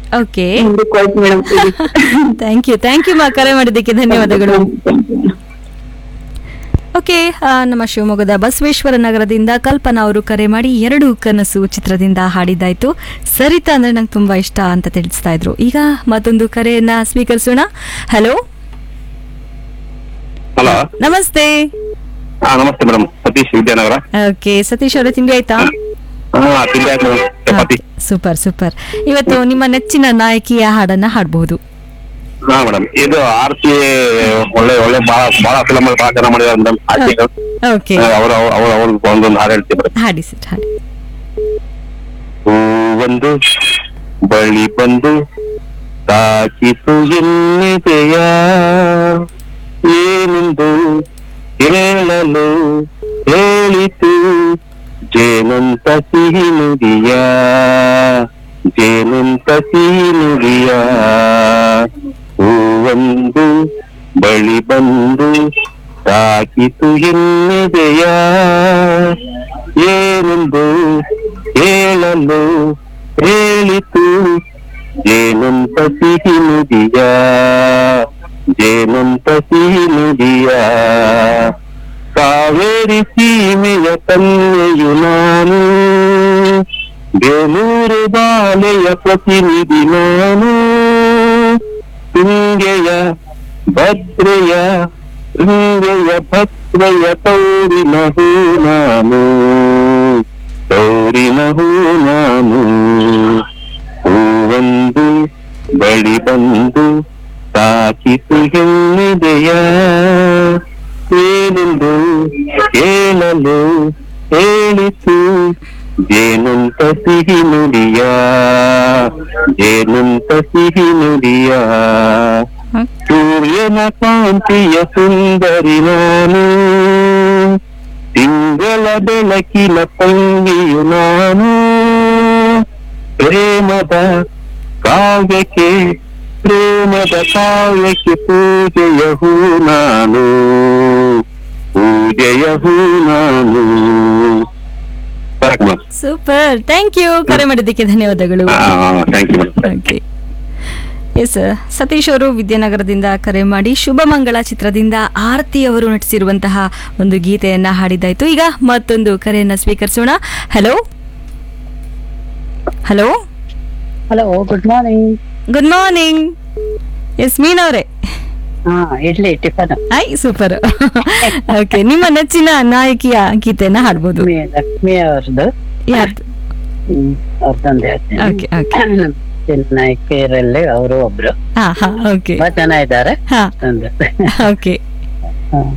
Okay, ಮುಂದಕ್ಕೆ ಹೋಯ್ತು madam. Thank you ಮಾ, ಕರೆ ಮಾಡಿದ್ದಕ್ಕೆ ಧನ್ಯವಾದಗಳು. ಓಕೆ, ನಮ್ಮ ಶಿವಮೊಗ್ಗದ ಬಸವೇಶ್ವರ ನಗರದಿಂದ ಕಲ್ಪನಾ ಅವರು ಕರೆ ಮಾಡಿ ಎರಡು ಕನಸು ಚಿತ್ರದಿಂದ ಹಾಡಿದ್ದಾಯ್ತು. ಸರಿತಾ ಅಂದ್ರೆ ನಂಗೆ ತುಂಬಾ ಇಷ್ಟ ಅಂತ ತಿಳಿಸ್ತಾ ಇದ್ರು. ಈಗ ಮತ್ತೊಂದು ಕರೆಯನ್ನ ಸ್ವೀಕರಿಸೋಣ. ಹಲೋ, ಹಲೋ, ನಮಸ್ತೆ. ನಮಸ್ತೆ ಮೇಡಮ್, ಸತೀಶ್ ವಿದ್ಯಾನಗರ. ಓಕೆ, ಸತೀಶ್ ಅವರೇ, ತಿಂಡಿ ಆಯ್ತಾ? ತಿಂಡಿ ಆಯ್ತು ಮೇಡಮ್, ಚಪಾತಿ. ಸೂಪರ್. ಇವತ್ತು ನಿಮ್ಮ ನೆಚ್ಚಿನ ನಾಯಕಿಯ ಹಾಡನ್ನ ಹಾಡಬಹುದು. ಹಾ ಮೇಡಮ್, ಇದು ಆರ್ತಿ ಒಳ್ಳೆ ಬಹಳ ಫಿಲಮ್ ಬಹಳ ಚೆನ್ನಾಗಿ ಮಾಡಿದ್ದಾರೆ ಮೇಡಮ್. ಓಕೆ, ಒಂದೊಂದು ಹಾಡು ಹೇಳ್ತೀವಿ ಮೇಡಮ್. ಹಾಡಿ ಸರ್, ಹಾಡಿ. ಒಂದು ಬಳಿ ಬಂದು ತಾಕಿತು ಎನ್ನಿದೆಯ, ಏನೆಂದು ಹೇಳಲು ಹೇಳಿತು ಜೇನಂತ ಸಿಹಿ ನುಡಿಯ, ಜೇನಂತ ಸಿಹಿ ನುಡಿಯ. ಹೂವೊಂದು ಬಳಿ ಬಂದು ತಾಕಿತು ಎನ್ನಿದೆಯ, ಏನೆಂದು ಹೇಳಲು ಹೇಳಿತು ಜೇನಂತ ಸಿಹಿ ನುಡಿಯ, ಜೇನಂತ ಸಿಹಿ ನುಡಿಯ. ಕಾವೇರಿ ಸೀಮೆಯ ಕನ್ಯೆಯು ನಾನು, ಬೇಲೂರು ಬಾಲೆಯ ಪ್ರತಿನಿಧಿ ನಾನು, ತುಂಗೆಯ ಭದ್ರೆಯ ತೌರಿನ ಹೂ ನಾನು, ತೌರಿನ ಹೂ ನಾನು. ಹೂವೊಂದು ಬಳಿ ಬಂದು ತಾಕಿತು ಹೆಣ್ಣಿದೆಯ, ಏನೆಂದು ಹೇಳಲು ಹೇಳಿತು ಜೇನುಂತ ಸಿಹಿ ನುಡಿಯ, ಜೇನುಂತ ಸಿಹಿ ನುಡಿಯ. ಸೂರ್ಯನ ಕಾಂತಿಯ ಸುಂದರಿ ನಾನು, ತಿಂಗಳ ಬೆಳಕಿನ ತಂಗಿಯು ನಾನು, ಪ್ರೇಮದ ಕಾವ್ಯಕ್ಕೆ ಪೂಜೆಯ ಹೂ ನಾನು, ಪೂಜೆಯ ಹೂ ನಾನು. ಸೂಪರ್, ಥ್ಯಾಂಕ್ ಯು, ಕರೆ ಮಾಡಿದ್ದಕ್ಕೆ ಧನ್ಯವಾದಗಳು. Thank you. Okay, S, Satish ಅವರು ವಿದ್ಯಾನಗರದಿಂದ ಕರೆ ಮಾಡಿ ಶುಭಮಂಗಳ ಚಿತ್ರದಿಂದ ಆರತಿ ಅವರು ನಟಿಸಿರುವಂತಹ ಒಂದು ಗೀತೆಯನ್ನ ಹಾಡಿದ್ದಾಯ್ತು. ಈಗ ಮತ್ತೊಂದು ಕರೆಯನ್ನ ಸ್ವೀಕರಿಸೋಣ. Hello, good morning. Good morning. S, ಮೀನ್ ಅವರೇ. ಇಡ್ಲಿ ಟಿಫನ್. ಸೂಪರ್. ಓಕೆ, ನಿಮ್ಮ ನೆಚ್ಚಿನ ನಾಯಕಿಯ ಗೀತೆಯನ್ನ ಹಾಡ್ಬೋದು. ಲಕ್ಷ್ಮಿ ಅವ್ರದ್ದು. ಯಾರ್ದು? ಅವ್ರದ್ದೊಂದು ಹೇಳ್ತೀನಿ. Okay okay. ನಾಯಕಿಯರಲ್ಲಿ ಅವರು ಒಬ್ರು ಓಕೆ. ತುಂಬಾ ಚೆನ್ನಾಗಿದ್ದಾರೆ. ಓಕೆ.